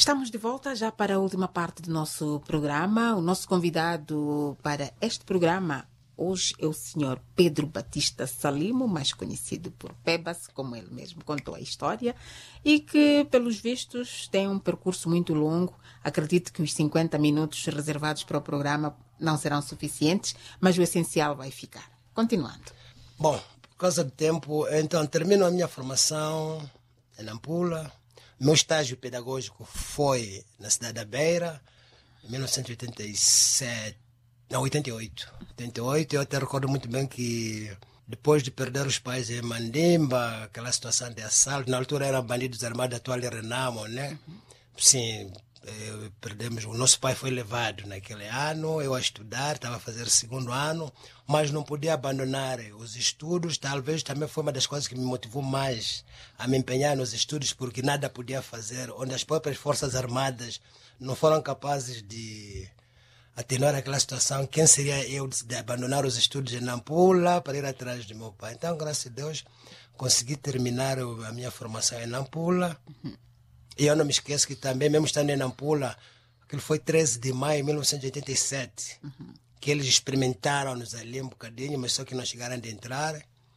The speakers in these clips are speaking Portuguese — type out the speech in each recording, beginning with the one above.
Estamos de volta já para a última parte do nosso programa. O nosso convidado para este programa hoje é o senhor Pedro Batista Salimo, mais conhecido por Pebas, como ele mesmo contou a história, e que, pelos vistos, tem um percurso muito longo. Acredito que os 50 minutos reservados para o programa não serão suficientes, mas o essencial vai ficar. Continuando. Bom, por causa do tempo, então termino a minha formação em Nampula. Meu estágio pedagógico foi na cidade da Beira, em 1987, não, 88. 88, eu até recordo muito bem que depois de perder os pais em Mandimba, aquela situação de assalto, na altura eram bandidos armados, atual Renamo, né? Sim, perdemos, o nosso pai foi levado naquele ano, eu a estudar, estava a fazer segundo ano, mas não podia abandonar os estudos. Talvez também foi uma das coisas que me motivou mais a me empenhar nos estudos, porque nada podia fazer, onde as próprias forças armadas não foram capazes de atenuar aquela situação. Quem seria eu de abandonar os estudos em Nampula para ir atrás de meu pai? Então, graças a Deus, consegui terminar a minha formação em Nampula. E eu não me esqueço que também, mesmo estando em Nampula, aquilo foi 13 de maio de 1987, que eles experimentaram-nos ali um bocadinho, mas só que não chegaram a entrar.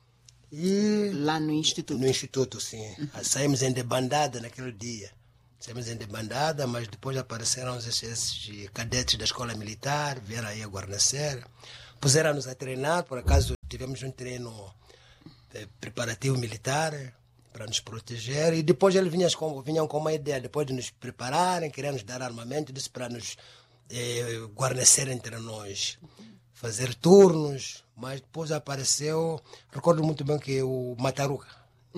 E lá no Instituto? No Instituto, sim. Saímos em debandada naquele dia. Saímos em debandada, mas depois apareceram esses cadetes da escola militar, vieram aí a guarnecer, puseram-nos a treinar. Por acaso tivemos um treino preparativo militar para nos proteger, e depois eles vinham com uma ideia, depois de nos prepararem, queriam nos dar armamento, disse para nos guarnecer entre nós, fazer turnos, mas depois apareceu, recordo muito bem que o Mataruca,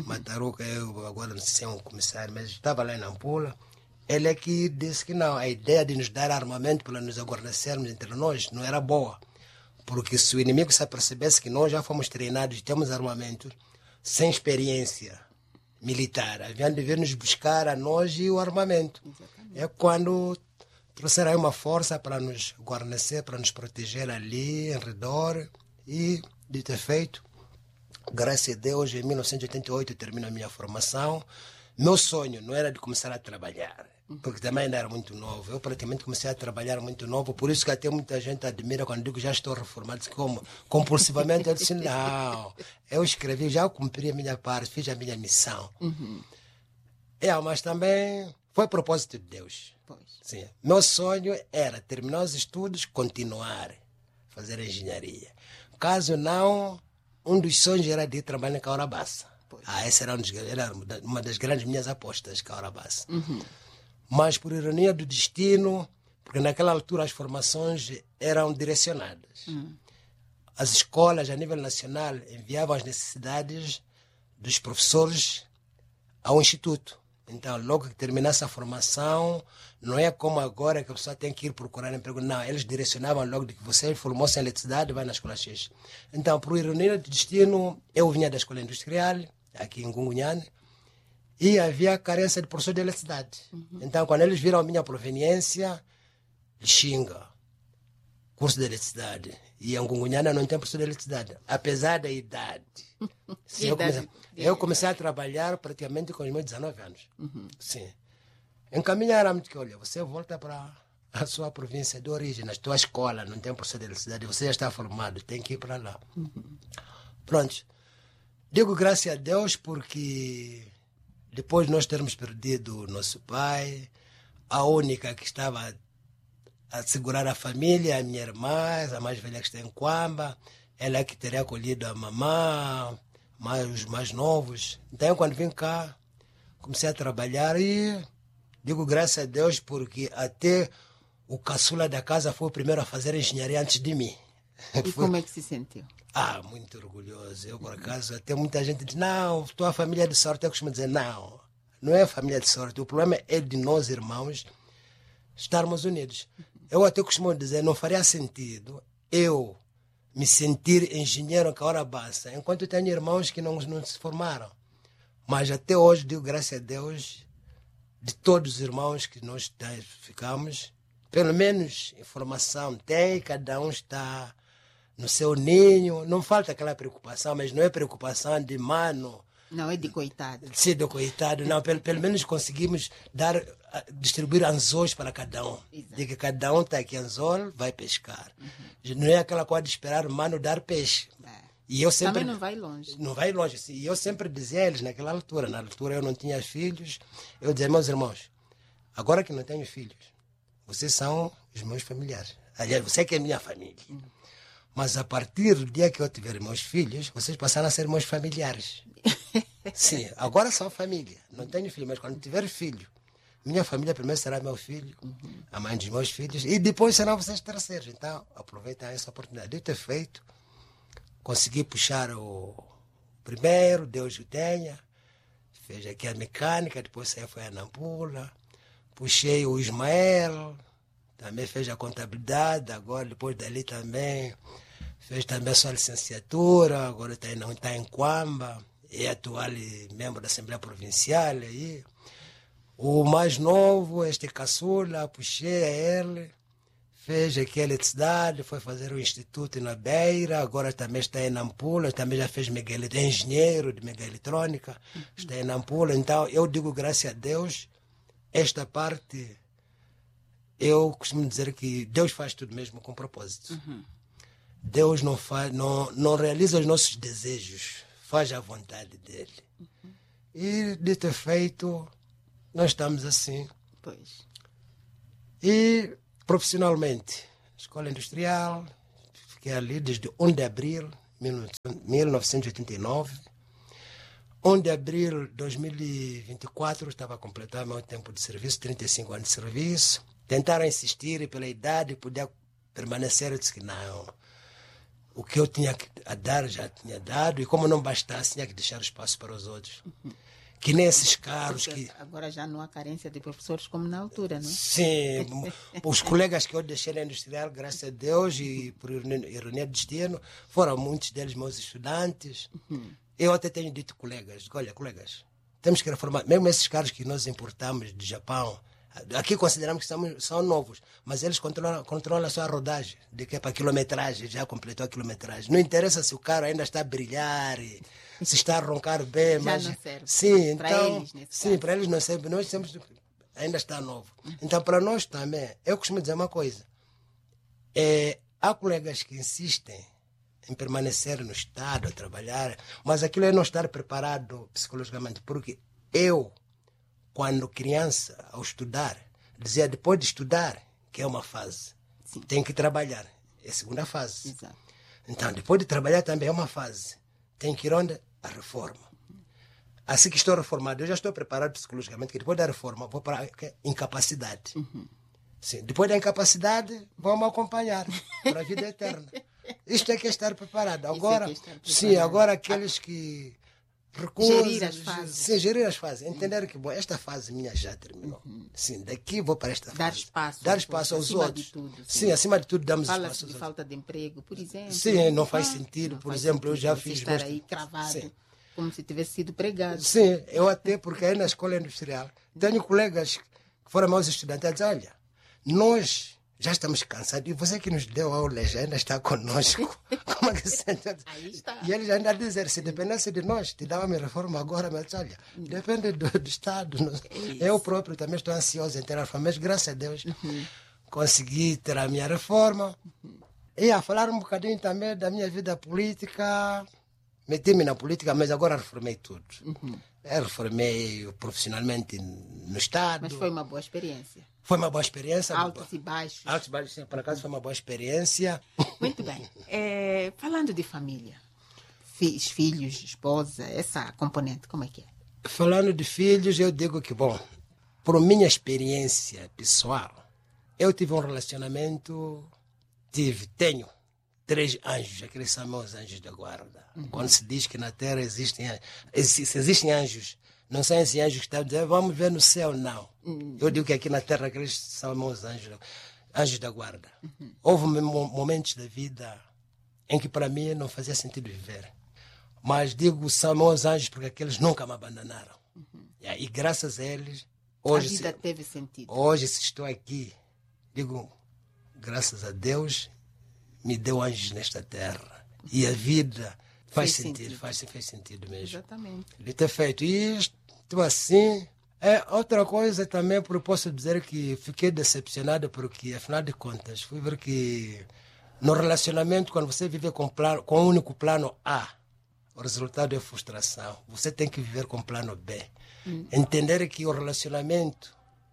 eu agora não sei se é um comissário, mas estava lá em Nampula, ele é que disse que não, a ideia de nos dar armamento para nos guarnecermos entre nós não era boa, porque se o inimigo se apercebesse que nós já fomos treinados e temos armamento, sem experiência militar, haviam de vir nos buscar a nós e o armamento. Exatamente. É quando trouxeram aí uma força para nos guarnecer, para nos proteger ali, em redor, e, de ter feito, graças a Deus, em 1988 eu termino a minha formação. Meu sonho não era de começar a trabalhar, porque também ainda era muito novo. Eu praticamente comecei a trabalhar muito novo, por isso que até muita gente admira quando digo que já estou reformado. Como compulsivamente eu disse, não, eu escrevi, já cumpri a minha parte, fiz a minha missão. Mas também foi propósito de Deus. Sim. Meu sonho era terminar os estudos, continuar, fazer engenharia. Caso não, um dos sonhos era de ir trabalhar em Caurabaça. Essa era uma das grandes minhas apostas, Caurabaça. Mas, por ironia do destino, porque naquela altura as formações eram direcionadas. As escolas, a nível nacional, enviavam as necessidades dos professores ao Instituto. Então, logo que terminasse a formação, não é como agora que a pessoa tem que ir procurar emprego. Não, eles direcionavam logo de que você formou-se em eletricidade, vai na escola X. Então, por ironia do destino, eu vinha da escola industrial, aqui em Gungunhane, e havia carência de professor de eletricidade. Então, quando eles viram a minha proveniência, Xinga, curso de eletricidade. E em Gungunhana não tem professor de eletricidade, apesar da idade. Sim, eu comecei a trabalhar praticamente com os meus 19 anos. Sim. Encaminharam-me que, olha, você volta para a sua província de origem, na tua escola, não tem professor de eletricidade, você já está formado, tem que ir para lá. Pronto. Digo graças a Deus porque depois de nós termos perdido nosso pai, a única que estava a segurar a família, a minha irmã, a mais velha que está em Quamba, ela é que teria acolhido a mamã, os mais novos. Então, quando vim cá, comecei a trabalhar e digo graças a Deus porque até o caçula da casa foi o primeiro a fazer engenharia antes de mim. E como é que se sentiu? Muito orgulhoso. Eu, por acaso, até muita gente diz, não, tua família é de sorte. Eu costumo dizer, não, não é família de sorte. O problema é de nós, irmãos, estarmos unidos. Eu até costumo dizer, não faria sentido eu me sentir engenheiro que a hora basta, enquanto eu tenho irmãos que não se formaram. Mas até hoje, digo graças a Deus, de todos os irmãos que nós ficamos, pelo menos informação tem, cada um está no seu ninho, não falta aquela preocupação, mas não é preocupação de, mano, Não é de coitado. Sim, do coitado. Não, pelo menos conseguimos distribuir anzóis para cada um. Exato. De que cada um está aqui anzol, vai pescar. Não é aquela coisa de esperar o mano dar peixe. E eu sempre, também não vai longe. Não vai longe. Sim. E eu sempre dizia a eles, na altura eu não tinha filhos, eu dizia, meus irmãos, agora que não tenho filhos, vocês são os meus familiares. Aliás, você que é minha família. Mas a partir do dia que eu tiver meus filhos, vocês passaram a ser meus familiares. Sim, agora são família. Não tenho filho, mas quando tiver filho, minha família primeiro será meu filho, a mãe dos meus filhos, e depois serão vocês terceiros. Então, aproveitem essa oportunidade. De ter feito, consegui puxar o primeiro, Deus o tenha, fez aqui a mecânica, depois foi a Nampula, puxei o Ismael, também fez a contabilidade, agora depois dali também fez também a sua licenciatura, agora está em Quamba, é atual membro da Assembleia Provincial aí. O mais novo, este caçula, puxei a ele, fez aqui a eletricidade, foi fazer o instituto na Beira, agora também está em Nampula, também já fez é engenheiro de megaeletrônica, está em Nampula. Então, eu digo, graças a Deus, esta parte, eu costumo dizer que Deus faz tudo mesmo com propósito. Deus não realiza os nossos desejos, faz a vontade dele. E, de ter feito, nós estamos assim. Pois. E, profissionalmente, escola industrial, fiquei ali desde 1 de abril de 1989. 1 de abril de 2024, estava a completar meu tempo de serviço, 35 anos de serviço. Tentaram insistir e pela idade poder permanecer. Eu disse que não. O que eu tinha a dar, já tinha dado. E como não bastasse, tinha que deixar espaço para os outros. Que nem esses caros que... Agora já não há carência de professores como na altura, não é? Sim. Os colegas que eu deixei na industrial, graças a Deus, e por ironia do destino, foram muitos deles meus estudantes. Eu até tenho dito colegas, olha, colegas, temos que reformar. Mesmo esses caras que nós importamos do Japão, aqui consideramos que são novos, mas eles controlam a sua rodagem, de que é para quilometragem, já completou a quilometragem. Não interessa se o carro ainda está a brilhar, se está a roncar bem, já mas... não serve. Sim, para então, eles, sim, para eles não serve. Nós temos, ainda está novo. Então, para nós também, eu costumo dizer uma coisa. Há colegas que insistem em permanecer no Estado, a trabalhar, mas aquilo é não estar preparado psicologicamente, porque eu, quando criança, ao estudar, dizia depois de estudar, que é uma fase, tem que trabalhar, é a segunda fase. Exato. Então, depois de trabalhar também é uma fase, tem que ir onde? A reforma. Assim que estou reformado, eu já estou preparado psicologicamente, que depois da reforma vou para a incapacidade. Sim, depois da incapacidade, vamos acompanhar para a vida eterna. Isto é que é estar preparado. Agora, sim, agora aqueles que recusam... Gerir as fases. Sim, gerir as fases. Entender que, bom, esta fase minha já terminou. Sim, daqui vou para esta Dar fase. espaço. Dar espaço aos acima outros. de tudo, sim, acima de tudo damos Fala-se espaço aos de outros. falta de emprego, por exemplo. Sim, não faz sentido. Não Por faz exemplo, eu sentido já você fiz... estar aí cravado, Sim. como se tivesse sido pregado. Sim, eu até, porque aí na escola industrial, tenho colegas que foram meus estudantes, a dizer, olha, nós já estamos cansados, e você que nos deu aula já ainda está conosco. Como é que você... Aí está. E eles ainda dizem, se dependesse de nós, te dava minha reforma agora, mas olha, depende do Estado. Eu próprio também estou ansioso em ter a reforma, mas graças a Deus consegui ter a minha reforma. E a falar um bocadinho também da minha vida política... Meti-me na política, mas agora reformei tudo. Eu reformei profissionalmente no Estado. Mas foi uma boa experiência. Foi uma boa experiência. Altos e baixos. Altos e baixos, sim, por acaso foi uma boa experiência. Muito bem. Falando de família, filhos, esposa, essa componente, como é que é? Falando de filhos, eu digo que, bom, por minha experiência pessoal, eu tive um relacionamento, tenho 3 anjos, aqueles são meus anjos da guarda. Quando se diz que na terra existem anjos, não são esses anjos que estão dizendo, vamos ver no céu, não. Eu digo que aqui na terra aqueles são meus anjos da guarda. Houve momentos da vida em que para mim não fazia sentido viver. Mas digo, são meus anjos porque aqueles nunca me abandonaram. E graças a eles, hoje, a vida teve sentido. Hoje, se estou aqui, digo, graças a Deus, me deu anjos nesta terra. E a vida Faz sentido, faz sentido mesmo. Exatamente. De ter feito isto, assim. Outra coisa também, porque posso dizer que fiquei decepcionado, porque, afinal de contas, fui ver que no relacionamento, quando você vive com um único plano A, o resultado é frustração. Você tem que viver com plano B. Entender que o relacionamento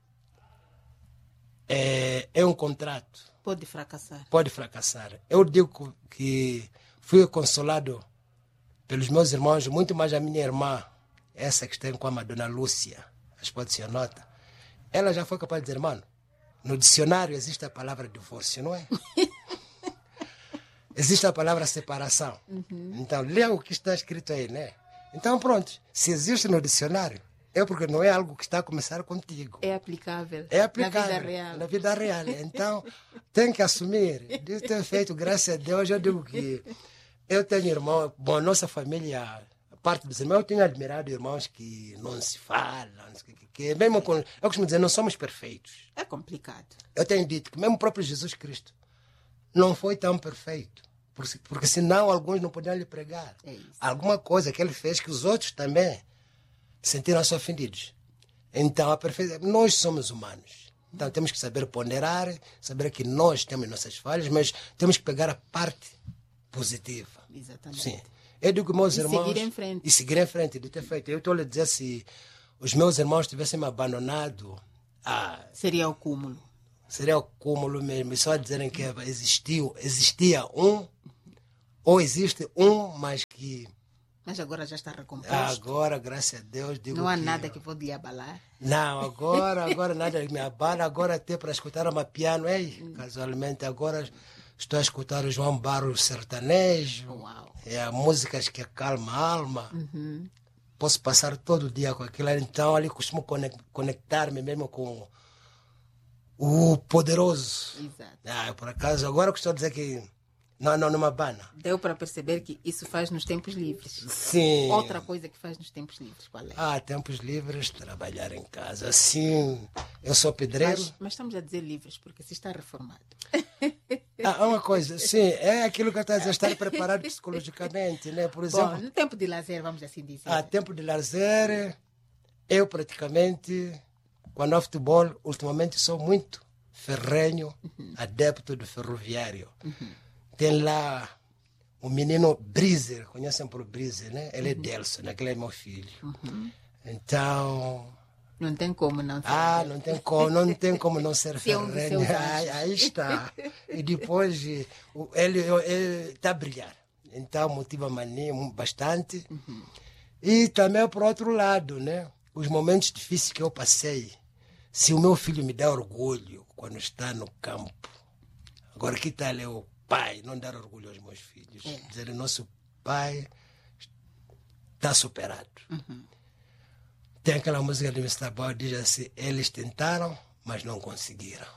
é um contrato. Pode fracassar. Pode fracassar. Eu digo que fui consolado pelos meus irmãos, muito mais a minha irmã, essa que está com a Dona Lúcia, a esposa do senhor Nota. Ela já foi capaz de dizer, mano, no dicionário existe a palavra divórcio, não é? Existe a palavra separação. Então, leia o que está escrito aí, né? Então, pronto. Se existe no dicionário, é porque não é algo que está a começar contigo. É aplicável. É aplicável. Na vida real. Na vida real. Então, tem que assumir. De ter feito, graças a Deus, eu digo que eu tenho irmão, bom, nossa família, a parte dos irmãos, eu tenho admirado irmãos que não se falam, mesmo com, eu costumo dizer, não somos perfeitos. É complicado. Eu tenho dito que mesmo o próprio Jesus Cristo não foi tão perfeito, porque senão alguns não podiam lhe pregar. É isso. Alguma coisa que ele fez que os outros também sentiram-se ofendidos. Então, nós somos humanos. Então, temos que saber ponderar, saber que nós temos nossas falhas, mas temos que pegar a parte positiva. Exatamente. Sim. Eu digo que meus irmãos... seguir em frente. E seguir em frente, de ter feito. Eu estou a lhe dizer, se os meus irmãos tivessem me abandonado, seria o cúmulo. Seria o cúmulo mesmo. E só dizerem que existia um, ou existe um, mas que... Mas agora já está recomposto. Agora, graças a Deus, digo não há nada que pode abalar. Não, agora nada me abala. Agora até para escutar uma piano. Casualmente, agora estou a escutar o João Barros sertanejo. Uau. Músicas que acalmam a alma. Posso passar todo dia com aquilo. Então, ali costumo conectar-me mesmo com o poderoso. Exato. Por acaso, agora eu estou a dizer que não me abana. Deu para perceber que isso faz nos tempos livres. Sim. Outra coisa que faz nos tempos livres, qual é? Tempos livres, trabalhar em casa. Sim, eu sou pedreiro. Mas estamos a dizer livres, porque se está reformado. Uma coisa, sim, é aquilo que eu estou a dizer, estar preparado psicologicamente, né? Por exemplo... Bom, no tempo de lazer, vamos assim dizer. Tempo de lazer, eu praticamente, quando há futebol, ultimamente sou muito ferrenho, adepto do ferroviário. Tem lá o menino Brizer, conhecem por Brizer, né? Ele é Delson, aquele é meu filho. Então... Não tem como não ser. Não tem como não ser ferrenho. Aí está. E depois ele está a brilhar. Então motiva bastante. E também por outro lado, né? Os momentos difíceis que eu passei. Se o meu filho me dá orgulho quando está no campo. Agora que tal é o pai não dar orgulho aos meus filhos? Dizer, nosso pai está superado. Tem aquela música do Mr. Boy, diz assim, eles tentaram, mas não conseguiram.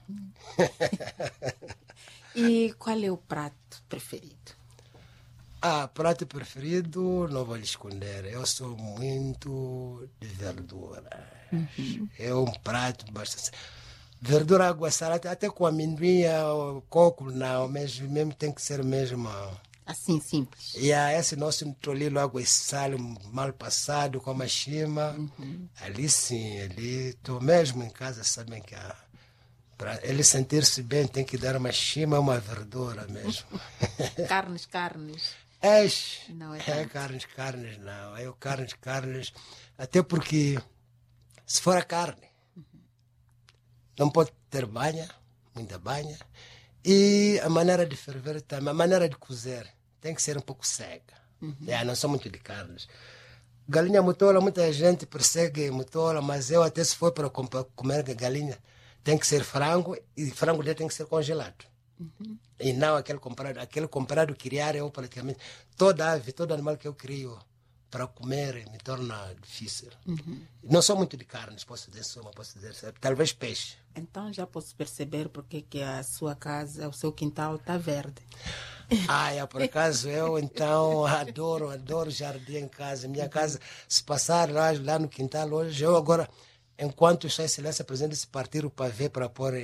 E qual é o prato preferido? Prato preferido, não vou lhe esconder, eu sou muito de verduras. É um prato bastante... Verdura, água salada, até com amendoim, coco, não, mesmo tem que ser mesmo... Assim, simples. Esse nosso trolilo, água e sal, mal passado, com a machima. Ali sim, ali estou mesmo em casa, sabem que para ele sentir-se bem tem que dar uma chima, uma verdura mesmo. Carnes. Não é carnes, não. Eu carnes, até porque se for a carne, não pode ter muita banha. E a maneira de ferver também, a maneira de cozer tem que ser um pouco seca. Não sou muito de carnes. Galinha motola, muita gente persegue motola, mas eu até se for para comer galinha, tem que ser frango, e frango dele tem que ser congelado. E não aquele comprado. Aquele comprado criar, eu praticamente, toda ave, todo animal que eu crio para comer me torna difícil. Não sou muito de carnes, posso dizer, talvez peixe. Então já posso perceber porque que a sua casa, o seu quintal está verde. Por acaso eu então adoro jardim em casa. Minha casa, se passar lá no quintal hoje, eu agora, enquanto estou em silêncio, presente, se partir o pavê para pôr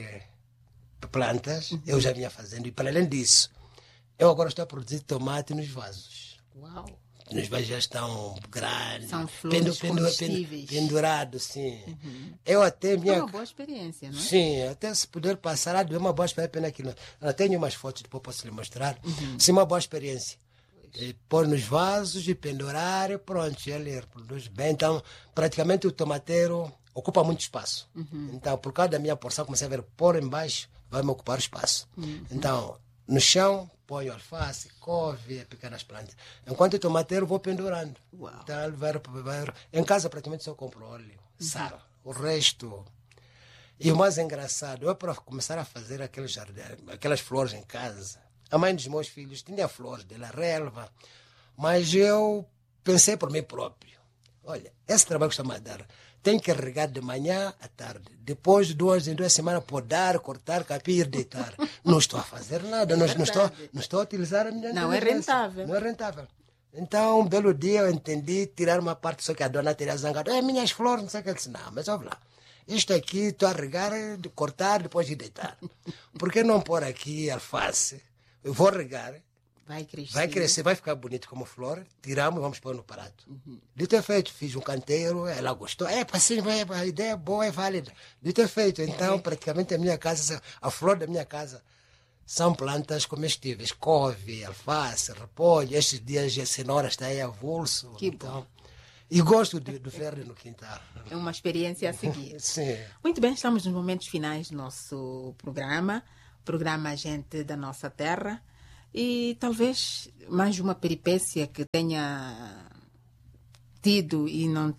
plantas, eu já vinha fazendo. E para além disso, eu agora estou a produzir tomate nos vasos. Uau! Nos beijos já estão grandes. São flores comestíveis. Pendurados, sim. Eu até É uma boa experiência, não é? Sim, até se puder passar lá, é uma boa experiência. Pena que eu tenho umas fotos, depois posso lhe mostrar. Sim, uma boa experiência. Pôr nos vasos e pendurar e pronto, ele produz bem. Então, praticamente o tomateiro ocupa muito espaço. Então, por causa da minha porção, comecei a ver, pôr embaixo vai me ocupar espaço. Então, no chão, ponho alface, couve, pequenas plantas. Enquanto o tomateiro, vou pendurando. Uau. Então, ele vai... Em casa, praticamente, só compro óleo, sal. O resto... E o mais engraçado, eu para começar a fazer aquele jardim, aquelas flores em casa, a mãe dos meus filhos tinha flores dela, relva, mas eu pensei por mim próprio. Olha, esse trabalho que está a dar, tem que regar de manhã à tarde. Depois de 2 em 2 semanas, podar, cortar, capir e deitar. Não estou a fazer nada, não estou a utilizar a minha Não é rentável. Não é rentável. Então, um belo dia eu entendi tirar uma parte, só que a dona teria zangado. Minhas flores, não sei o que. Eu disse, não, mas olha lá. Isto aqui, estou a regar, de cortar, depois de deitar. Por que não pôr aqui alface? Eu vou regar. Vai crescer. Vai crescer, vai ficar bonito como flor. Tiramos e vamos pôr no prato. Dito é feito, fiz um canteiro, ela gostou. Assim, a ideia é boa, é válida. Dito é feito. Então, praticamente a minha casa, a flor da minha casa, são plantas comestíveis. Couve, alface, repolho. Estes dias a cenoura está aí avulso. Que bom. E gosto do verde no quintal. É uma experiência a seguir. Sim. Muito bem, estamos nos momentos finais do nosso programa Gente da Nossa Terra. E talvez mais uma peripécia que tenha tido e não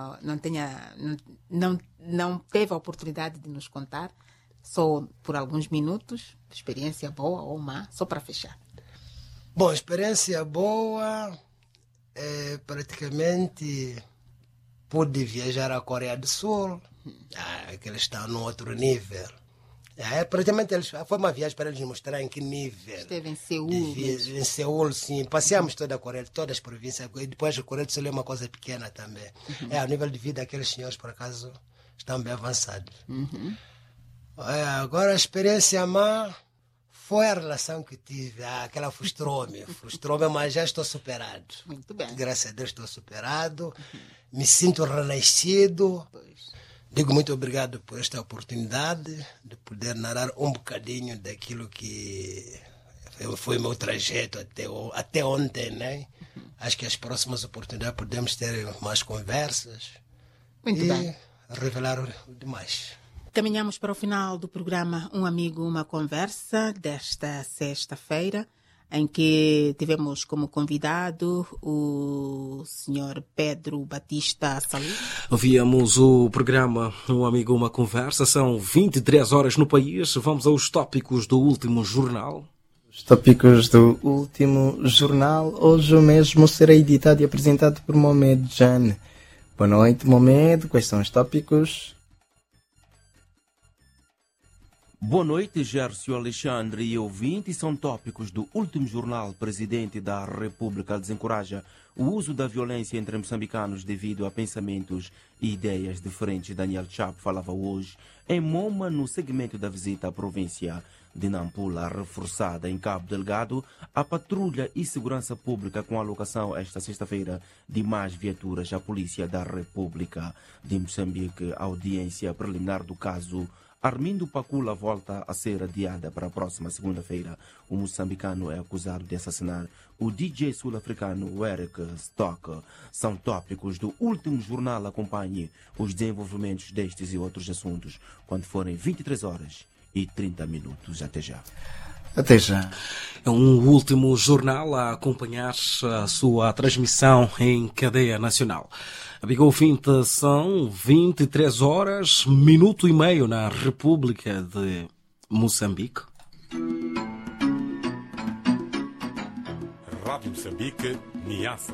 teve a oportunidade de nos contar, só por alguns minutos, experiência boa ou má, só para fechar. Bom, experiência boa, praticamente pude viajar à Coreia do Sul, que eles estão num outro nível. Praticamente foi uma viagem para eles mostrar em que nível. Esteve em Seul. Em Seul, sim. Passeamos toda a Coreia, todas as províncias. E depois a Coreia do Sul é uma coisa pequena também. O nível de vida daqueles senhores, por acaso, estão bem avançados. Agora, a experiência má foi a relação que tive. Aquela frustrou-me, mas já estou superado. Muito bem. Graças a Deus estou superado. Me sinto renascido. Pois. Digo muito obrigado por esta oportunidade de poder narrar um bocadinho daquilo que foi o meu trajeto até ontem, né? Acho que as próximas oportunidades podemos ter mais conversas e revelar o demais. Caminhamos para o final do programa Um Amigo, Uma Conversa, desta sexta-feira, em que tivemos como convidado o Sr. Pedro Batista Salim. Ouvíamos o programa Um Amigo, Uma Conversa. São 23 horas no país. Vamos aos tópicos do último jornal. Os tópicos do último jornal hoje mesmo será editado e apresentado por Mohamed Jan. Boa noite, Mohamed. Quais são os tópicos? Boa noite, Gércio Alexandre e ouvintes. São tópicos do último jornal. Presidente da República desencoraja o uso da violência entre moçambicanos devido a pensamentos e ideias diferentes. Daniel Chapo falava hoje em Moma no segmento da visita à província de Nampula, reforçada em Cabo Delgado a patrulha e segurança pública com a alocação esta sexta-feira de mais viaturas à Polícia da República de Moçambique. A audiência preliminar do caso Armindo Pacula volta a ser adiada para a próxima segunda-feira. O moçambicano é acusado de assassinar o DJ sul-africano Eric Stock. São tópicos do último jornal. Acompanhe os desenvolvimentos destes e outros assuntos quando forem 23 horas e 30 minutos. Até já. Até já. É um último jornal a acompanhar a sua transmissão em cadeia nacional. Amigo ouvinte, são 23 horas, minuto e meio na República de Moçambique. Rádio Moçambique, Niassa.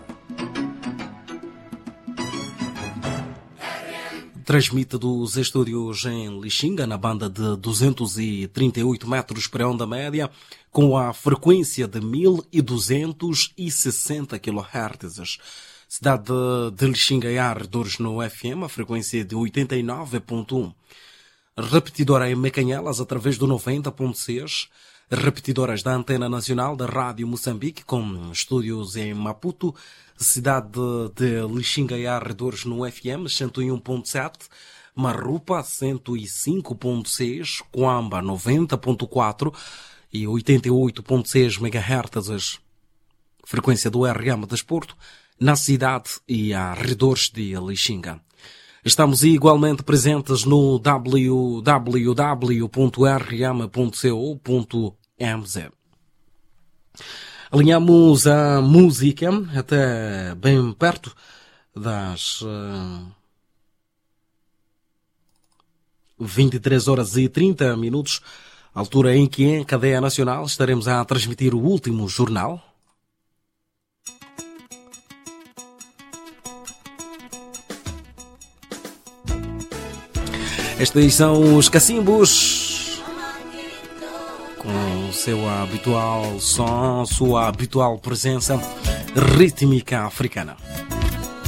Transmite dos estúdios em Lixinga, na banda de 238 metros para onda média, com a frequência de 1260 kHz. Cidade de Lixinga e arredores no FM, a frequência de 89.1. Repetidora em Mecanhelas, através do 90.6. repetidoras da Antena Nacional da Rádio Moçambique, com estúdios em Maputo, cidade de Lixinga e arredores no FM 101.7, Marupa 105.6, Coamba 90.4 e 88.6 MHz, frequência do RM Desporto, na cidade e arredores de Lixinga. Estamos igualmente presentes no www.rm.co.mz. Alinhamos a música até bem perto das 23 horas e 30 minutos, altura em que em cadeia nacional estaremos a transmitir o último jornal. Estes são os cacimbos, com o seu habitual som, sua habitual presença rítmica africana.